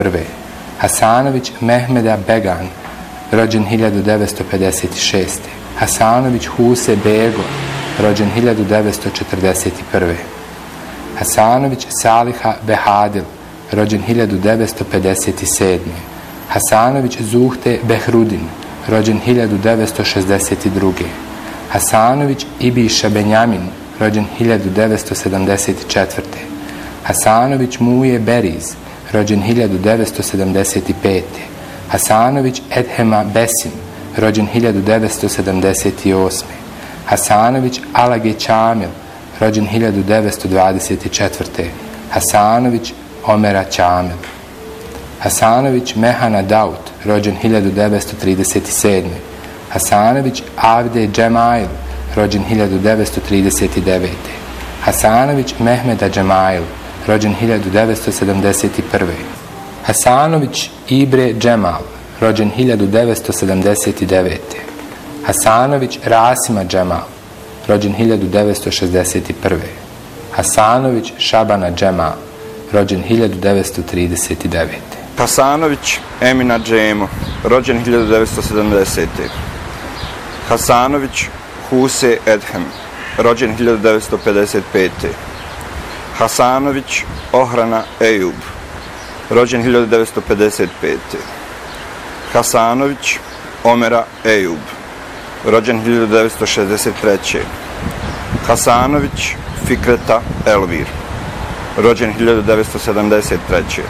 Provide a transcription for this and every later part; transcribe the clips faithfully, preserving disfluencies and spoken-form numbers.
prve. Hasanović Mehmeda Began, rođen hiljadu devetsto pedeset šeste. Hasanović Huse Bego, rođen hiljadu devetsto četrdeset prve. Hasanović Saliha Behadil, rođen hiljadu devetsto pedeset sedme. Hasanović Zuhte Behrudin, rođen hiljadu devetsto šezdeset druge. Hasanović Ibiša Benjamin, rođen hiljadu devetsto sedamdeset četvrte. Hasanović Muje Beriz, rođen hiljadu devetsto sedamdeset pete. Hasanović Edhema Besim, rođen hiljadu devetsto sedamdeset osme. Hasanović Alage Ćamil, rođen hiljadu devetsto dvadeset četvrte. Hasanović Omera Ćamil. Hasanović Mehana Daut, rođen hiljadu devetsto trideset sedme. Hasanović Avde Džemail, rođen hiljadu devetsto trideset devete. Hasanović Mehmeda Džemail, rođen hiljadu devetsto sedamdeset prve. Hasanović Ibre Džemal, rođen hiljadu devetsto sedamdeset devete. Hasanović Rasima Džemal, rođen hiljadu devetsto šezdeset prve. Hasanović Šabana Džemal, rođen hiljadu devetsto trideset devete. Hasanović Emina Džemo, rođen hiljadu devetsto sedamdesete. Hasanović Huse Edhem, rođen hiljadu devetsto pedeset pete. Hasanović Ohrana Ejub, rođen hiljadu devetsto pedeset pete. Hasanović Omera Ejub, rođen hiljadu devetsto šezdeset treće. Hasanović Fikreta Elvir, rođen hiljadu devetsto sedamdeset treće.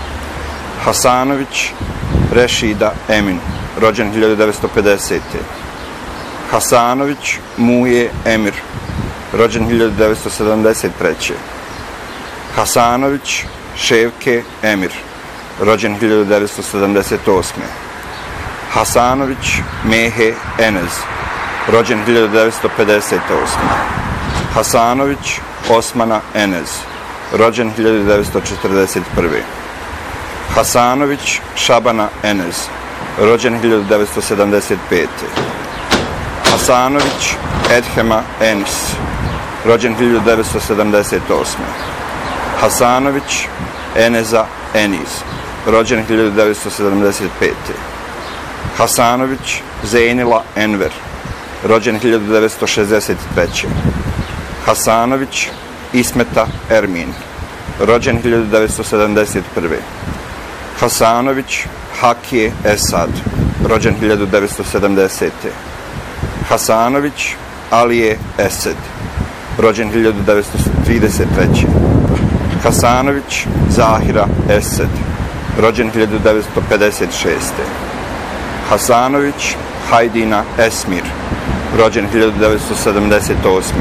Hasanović Rešida Emin, rođen hiljadu devetsto pedesete. Hasanović Muje Emir, rođen hiljadu devetsto sedamdeset treće. Hasanović Ševke Emir, rođen hiljadu devetsto sedamdeset osme. Hasanović Mehe Enez, rođen hiljadu devetsto pedeset osme. Hasanović Osmana Enez, rođen hiljadu devetsto četrdeset prve. Hasanović Šabana Enez, rođen hiljadu devetsto sedamdeset pete. Hasanović Edhema Enis, rođen hiljadu devetsto sedamdeset osme. Hasanović Eneza Eniz, rođen hiljadu devetsto sedamdeset pete. Hasanović Zejnila Enver, rođen hiljadu devetsto šezdeset treće. Hasanović Ismeta Ermin, rođen hiljadu devetsto sedamdeset prve. Hasanović Hakije Esad, rođen hiljadu devetsto sedamdesete. Hasanović Alije Esed, rođen hiljadu devetsto trideset treće. Hasanović Zahira Esed, rođen hiljadu devetsto pedeset šeste. Hasanović Hajdina Esmir, rođen hiljadu devetsto sedamdeset osme.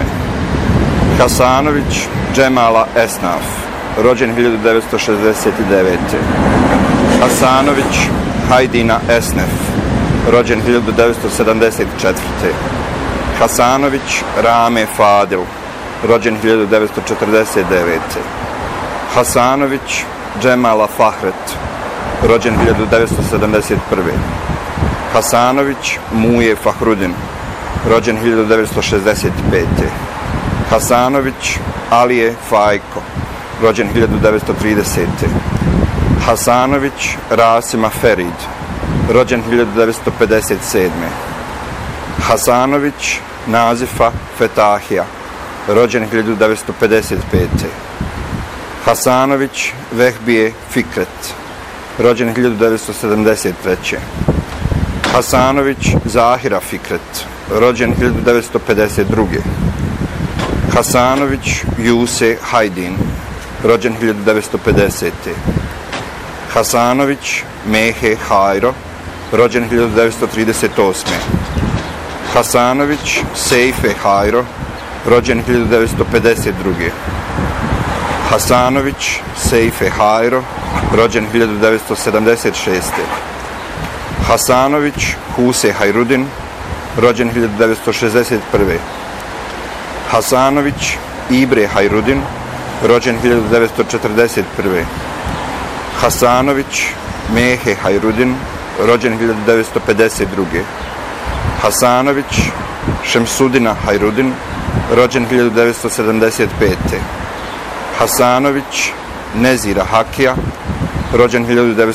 Hasanović Džemala Esnaf, rođen hiljadu devetsto šezdeset devete. Hasanović Hajdina Esnef, rođen hiljadu devetsto sedamdeset četvrte. Hasanović Rame Fadil, rođen hiljadu devetsto četrdeset devete. Hasanović Džemala Fahret, rođen hiljadu devetsto sedamdeset prve. Hasanović Muje Fahrudin, rođen hiljadu devetsto šezdeset pete. Hasanović Alije Fajko, rođen hiljadu devetsto tridesete. Hasanović Rasima Ferid, rođen hiljadu devetsto pedeset sedme. Hasanović Nazifa Fetahija, rođen hiljadu devetsto pedeset pete. Hasanović Vehbije Fikret, rođen hiljadu devetsto sedamdeset treće. Hasanović Zahira Fikret, rođen hiljadu devetsto pedeset druge. Hasanović Juse Hajdin, rođen hiljadu devetsto pedesete. Hasanović Mehe Hajro, rođen hiljadu devetsto trideset osme. Hasanović Sejfe Hajro, rođen hiljadu devetsto pedeset druge. Hasanović Sejfe Hajro, rođen hiljadu devetsto sedamdeset šeste. Hasanović Huse Hajrudin, rođen hiljadu devetsto šezdeset prve. Hasanović Ibre Hajrudin, rođen hiljadu devetsto četrdeset prve. Hasanović Mehe Hajrudin, rođen hiljadu devetsto pedeset druge. Hasanović Šemsudina Hajrudin, rođen hiljadu devetsto sedamdeset pete. Hasanović Nezira Hakija, rođen hiljadu devetsto